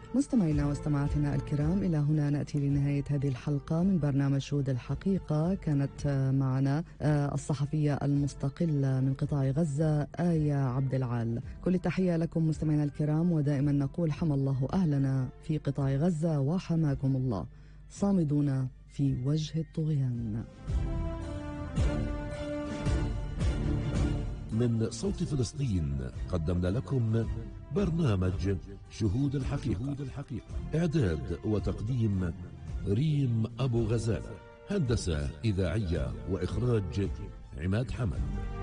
مستمعينا واستماعاتنا الكرام، إلى هنا نأتي لنهاية هذه الحلقة من برنامج شهود الحقيقة. كانت معنا الصحفية المستقلة من قطاع غزة آية عبد العال. كل التحية لكم مستمعينا الكرام، ودائما نقول حمى الله أهلنا في قطاع غزة وحماكم الله، صامدون في وجه الطغيان. من صوت فلسطين قدمنا لكم برنامج شهود الحقيقة. إعداد وتقديم ريم أبو غزال، هندسة إذاعية وإخراج عماد حمد.